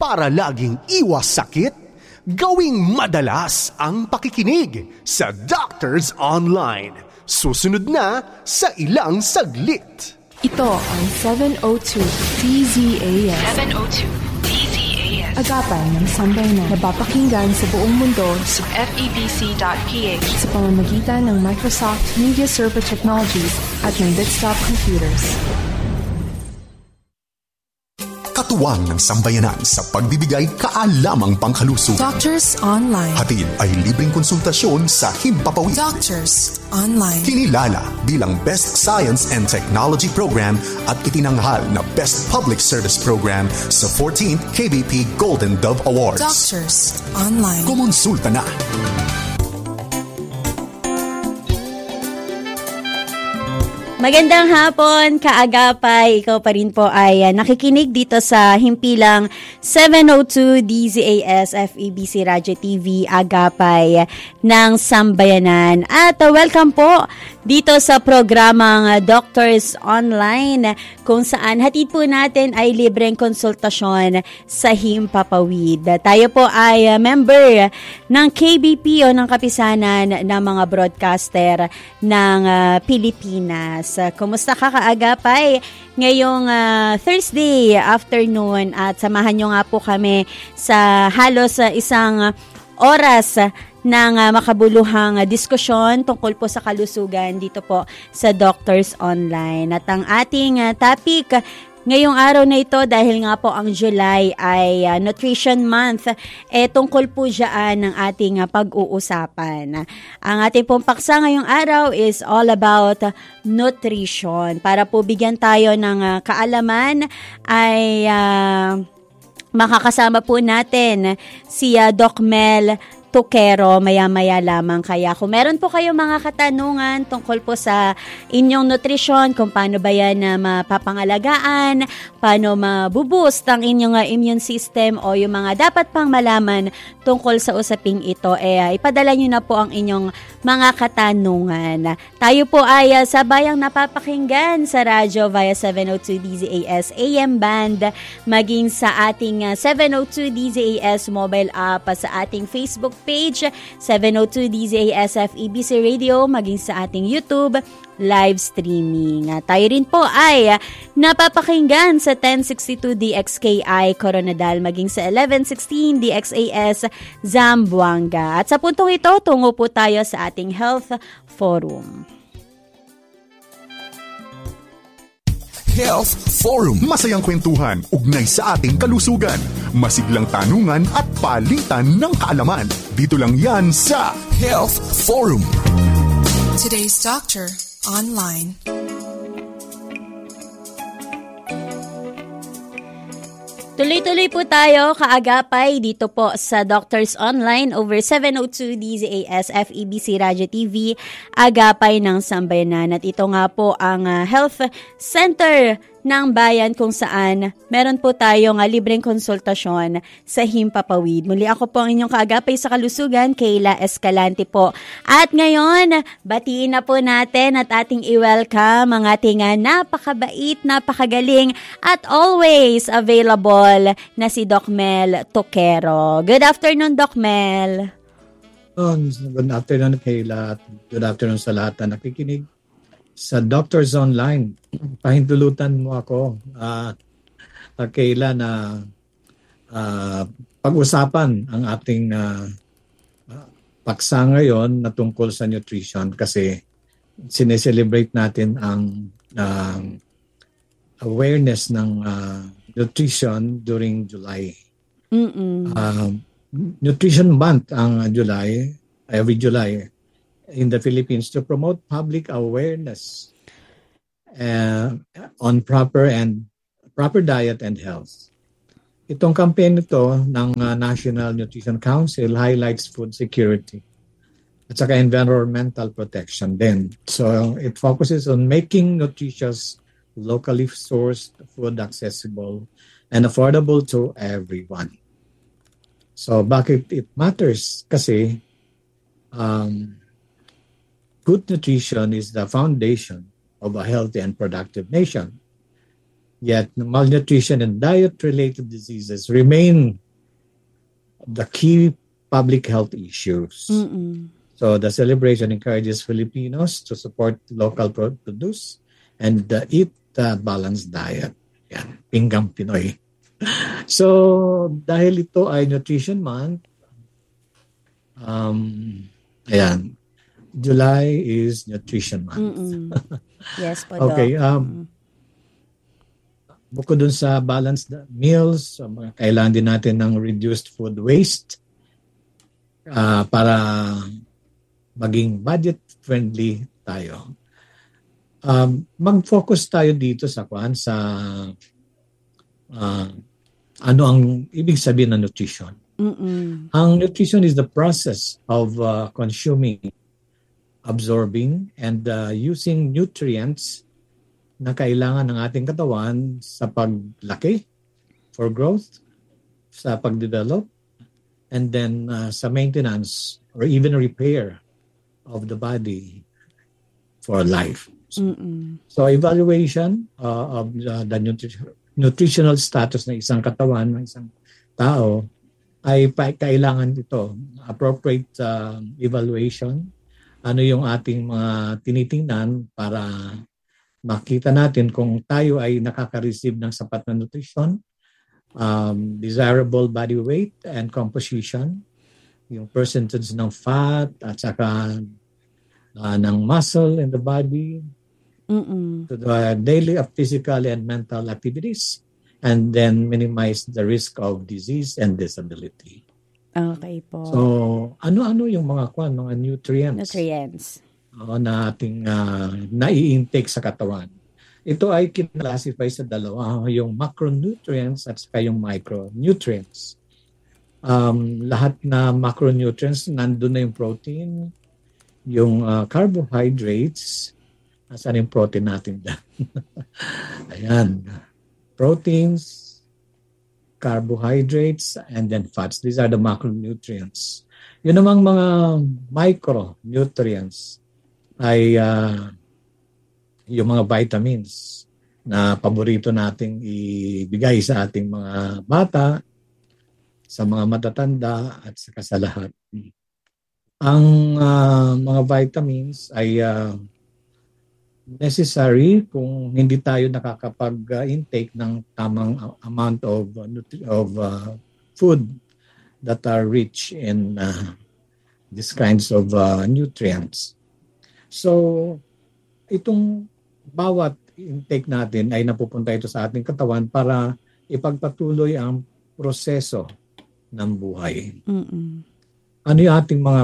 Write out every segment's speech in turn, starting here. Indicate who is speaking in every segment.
Speaker 1: Para laging iwas sakit, gawing madalas ang pakikinig sa Doctors Online. Susunod na sa ilang saglit.
Speaker 2: Ito ang 702 DZAS.
Speaker 3: 702 DZAS.
Speaker 2: Agapan ng sambayanan na napapakinggan sa buong mundo
Speaker 3: sa FEBC.ph
Speaker 2: sa pamamagitan ng Microsoft Media Server Technologies at ng Desktop Computers.
Speaker 4: Katuwang ng sambayanan sa pagbibigay kaalamang pangkalusog.
Speaker 2: Doctors Online.
Speaker 4: Hatid ay libreng konsultasyon sa Himpapawid.
Speaker 2: Doctors Online.
Speaker 4: Kinilala bilang Best Science and Technology Program at itinanghal na Best Public Service Program sa 14th KBP Golden Dove Awards.
Speaker 2: Doctors Online.
Speaker 4: Kumonsulta na.
Speaker 5: Magandang hapon, kaagapay. Ikaw pa rin po ay nakikinig dito sa himpilang 702 DZAS FEBC Radyo TV Agapay ng Sambayanan. At welcome po dito sa programang Doctors Online kung saan hatid po natin ay libreng konsultasyon sa Himpapawid. Tayo po ay member ng KBP o ng Kapisanan ng mga broadcaster ng Pilipinas. Kumusta ka kaagapay ngayong Thursday afternoon at samahan nyo nga po kami sa halos isang oras ng makabuluhang diskusyon tungkol po sa kalusugan dito po sa Doctors Online. At ang ating topic ngayong araw na ito, dahil nga po ang July ay Nutrition Month, tungkol po dyan ng ating pag-uusapan. Ang ating pong paksa ngayong araw is all about nutrition. Para po bigyan tayo ng kaalaman ay makakasama po natin si Doc Mel Toquero maya-maya lamang. Kaya kung meron po kayong mga katanungan tungkol po sa inyong nutrisyon, kung paano ba yan mapapangalagaan, paano mabuboost ang inyong immune system o yung mga dapat pang malaman tungkol sa usaping ito, ipadala nyo na po ang inyong mga katanungan. Tayo po ay sabayang napapakinggan sa radyo via 702 DZAS AM band, maging sa ating 702 DZAS mobile app, sa ating Facebook page 702 DZAS FEBC Radio, maging sa ating YouTube live streaming. Tayo rin po ay napapakinggan sa 1062 DXKI Coronadal, maging sa 1116 DXAS Zamboanga. At sa puntong ito, tungo po tayo sa ating Health Forum.
Speaker 4: Health Forum. Masayang kwentuhan, ugnay sa ating kalusugan. Masiglang tanungan at palitan ng kaalaman. Dito lang yan sa Health Forum.
Speaker 2: Today's Doctor Online.
Speaker 5: Tuloy-tuloy po tayo kaagapay dito po sa Doctors Online over 702 DZAS FEBC Radyo TV Agapay ng Sambayanan. At ito nga po ang Health Center ng bayan kung saan meron po tayong libreng konsultasyon sa Himpapawid. Muli ako po ang inyong kaagapay sa kalusugan, Kayla Escalante po. At ngayon, batiin na po natin at ating i-welcome ang ating napakabait, napakagaling at always available na si Doc Mel Toquero. Good afternoon, Doc Mel.
Speaker 6: Good afternoon, Kayla. Good afternoon sa lahat na nakikinig sa Doctors Online. Pahintulutan mo ako, Kayla, na pag-usapan ang ating paksa ngayon na tungkol sa nutrition kasi sineselebrate natin ang awareness ng nutrition during July. Nutrition Month ang July, every July in the Philippines to promote public awareness on proper diet and health. Itong campaign ito ng National Nutrition Council highlights food security at saka environmental protection din. So it focuses on making nutritious, locally sourced food accessible and affordable to everyone. So bakit it matters? Kasi good nutrition is the foundation of a healthy and productive nation. Yet malnutrition and diet-related diseases remain the key public health issues. So the celebration encourages Filipinos to support local produce and eat a balanced diet. Yan, pinggang Pinoy. So dahil ito ay Nutrition Month, ayan, July is Nutrition Month.
Speaker 5: Yes po, Doc.
Speaker 6: Okay, bukod dun sa balanced meals, kailangan din natin ng reduced food waste para maging budget-friendly tayo. Mag-focus tayo dito sa ano ang ibig sabihin ng nutrition. Ang nutrition is the process of consuming, absorbing, and using nutrients na kailangan ng ating katawan sa paglaki, for growth, sa pagdevelop, and then sa maintenance or even repair of the body for life. So evaluation of the nutritional status ng isang katawan, ng isang tao, ay kailangan ito. Appropriate evaluation. Ano yung ating mga tinitingnan para makita natin kung tayo ay nakaka-receive ng sapat na nutrition, desirable body weight and composition, yung percentage ng fat at saka ng muscle in the body, to the daily physical and mental activities, and then minimize the risk of disease and disability.
Speaker 5: Okay po.
Speaker 6: So, ano-ano yung mga nutrients?
Speaker 5: Nutrients.
Speaker 6: Na ating nai-intake sa katawan. Ito ay kinalassify sa dalawa, yung macronutrients at saka yung micronutrients. Lahat na macronutrients, nandun na yung protein, yung carbohydrates, asan yung protein natin dyan? Ayan. Proteins, carbohydrates, and then fats. These are the macronutrients. Yun namang mga micronutrients ay yung mga vitamins na paborito nating ibigay sa ating mga bata, sa mga matatanda, at sa lahat. Ang mga vitamins ay necessary kung hindi tayo nakakapag-intake ng tamang amount of food that are rich in these kinds of nutrients. So, itong bawat intake natin ay napupunta ito sa ating katawan para ipagpatuloy ang proseso ng buhay. Ano yung ating mga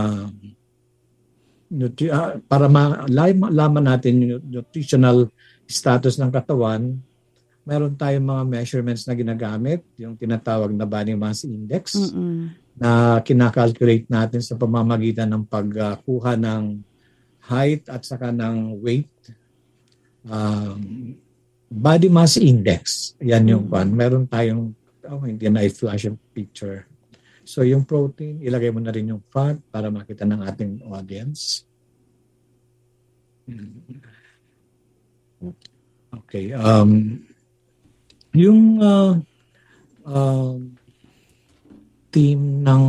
Speaker 6: para malaman natin yung nutritional status ng katawan, meron tayong mga measurements na ginagamit, yung tinatawag na body mass index, na kinakalculate natin sa pamamagitan ng pagkuha ng height at saka ng weight. Body mass index, yan yung meron tayong, hindi na i-flash yung picture. So yung protein, ilagay mo na rin yung fat para makita ng ating audience. Okay. Yung theme ng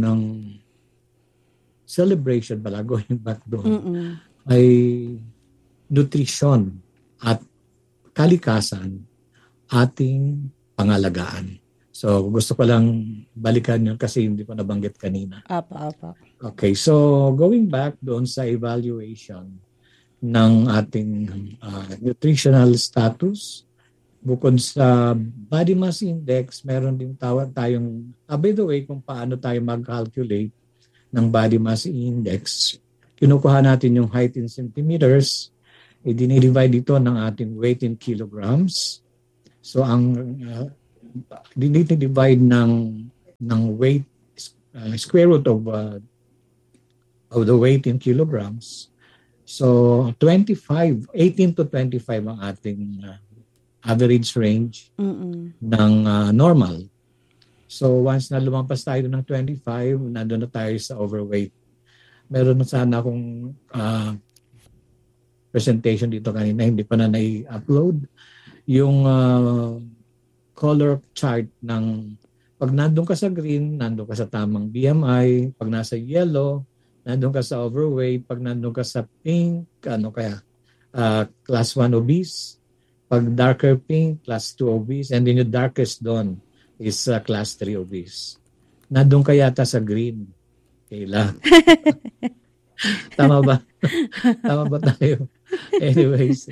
Speaker 6: celebration pala, going back doon, ay nutrition at kalikasan ating pangalagaan. So, gusto ko lang balikan yun kasi hindi ko nabanggit kanina.
Speaker 5: Apa.
Speaker 6: Okay, so going back doon sa evaluation ng ating nutritional status, bukod sa body mass index, meron din tayong, by the way, kung paano tayo mag-calculate ng body mass index, kinukuha natin yung height in centimeters, dinidivide ito ng ating weight in kilograms. So, ang dinidivide ng weight, square root of the weight in kilograms. So 18 to 25 ang ating average range ng normal. So once na lumampas tayo ng 25, nandun na tayo sa overweight. Meron na sana akong presentation dito kanina, hindi pa na nai-upload. yung color chart ng pag nandun ka sa green, nandun ka sa tamang BMI, pag nasa yellow, nandun ka sa overweight, pag nandun ka sa pink, class 1 obese, pag darker pink, class 2 obese, and then yung darkest doon is class 3 obese. Nandun ka yata sa green, Kayla. Tama ba? Tama ba tayo? Anyways,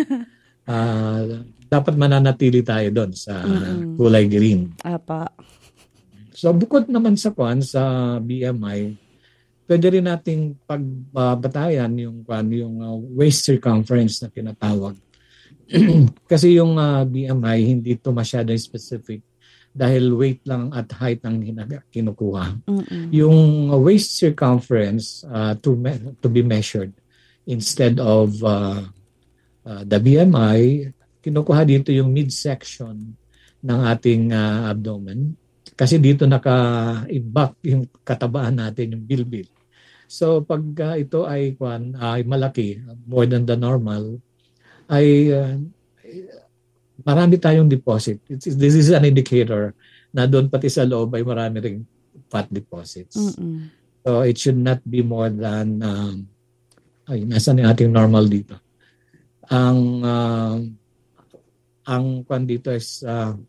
Speaker 6: dapat mananatili tayo doon sa kulay green.
Speaker 5: Apa.
Speaker 6: So bukod naman sa BMI, pwede rin nating pagbabatayan yung waist circumference na tinatawag. Kasi yung BMI hindi ito masyadong specific dahil weight lang at height ang kinukuha. Yung waist circumference to be measured instead of the BMI, kinukuha dito yung midsection ng ating abdomen. Kasi dito naka-ibak yung katabaan natin, yung bilbil. So pag ito ay malaki, more than the normal, ay marami tayong deposit. This is an indicator na doon pati sa loob ay marami ring fat deposits. So it should not be more than, nasan yung ating normal dito? Ang kwan dito is,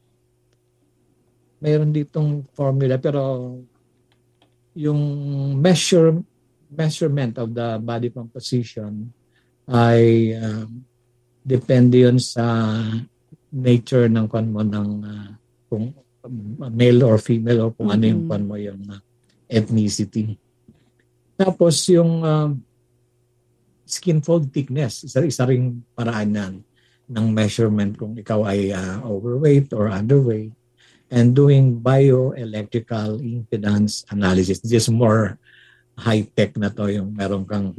Speaker 6: mayroon ditong formula pero yung measurement of the body composition ay depende yun sa nature ng kwan mo ng kung male or female o kung ano yung kwan mo yung ethnicity. Tapos yung skin fold thickness, isa ring paraan ng measurement kung ikaw ay overweight or underweight. And doing bioelectrical impedance analysis. This is more high-tech na to, yung meron kang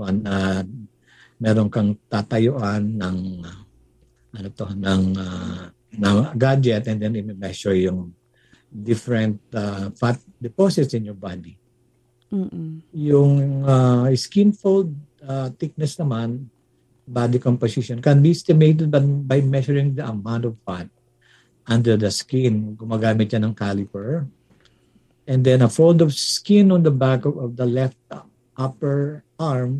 Speaker 6: tatayuan ng gadget and then i-measure yung different fat deposits in your body. Yung skin fold thickness naman, body composition, can be estimated by measuring the amount of fat under the skin. Gumagamit yan ng caliper. And then a fold of skin on the back of the left upper arm